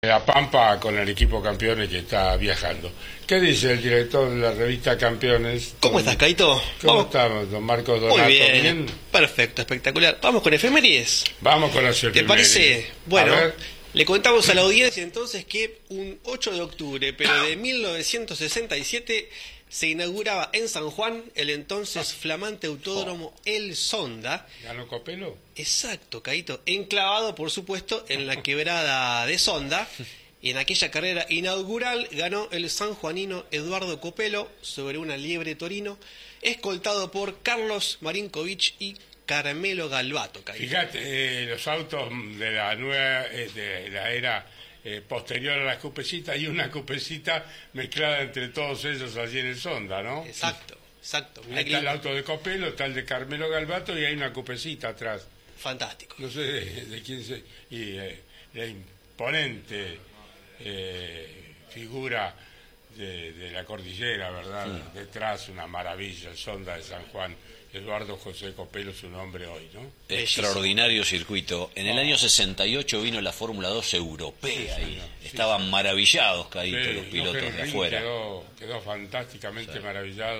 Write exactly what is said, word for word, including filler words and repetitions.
La Pampa con el equipo Campeones que está viajando. ¿Qué dice el director de la revista Campeones? ¿Cómo estás, Caito? ¿Cómo estamos, don Marcos Donato? Muy bien. ¿Bien? Perfecto, espectacular. Vamos con efemérides. Vamos con las efemérides. ¿Te parece? Bueno, A ver. le contamos a la audiencia entonces que un ocho de octubre, pero de mil novecientos sesenta y siete, se inauguraba en San Juan el entonces flamante autódromo El Sonda. ¿Ganó Copelo? Exacto, Caito. Enclavado, por supuesto, en la quebrada de Sonda. Y en aquella carrera inaugural ganó el sanjuanino Eduardo Copelo sobre una liebre torino, escoltado por Carlos Marinkovic y Carmelo Galbato, Caito. Fíjate, eh, los autos de la nueva, eh, de la era eh, posterior a las cupecitas, y una cupecita mezclada entre todos ellos allí en el Sonda, ¿no? Exacto, exacto. Ahí está el auto de Copelo, está el de Carmelo Galbato y hay una cupecita atrás. Fantástico. No sé de, de quién se... Y eh, la imponente eh, figura de, de la cordillera, ¿verdad? Sí. Detrás, una maravilla, el Sonda de San Juan. Eduardo José Copelo, su nombre hoy, ¿no? Extraordinario circuito. En el año sesenta y ocho vino la Fórmula dos europea sí, y sí, estaban sí. maravillados, Caíto, sí, los pilotos no, de afuera. Quedó, quedó fantásticamente sí. maravillado.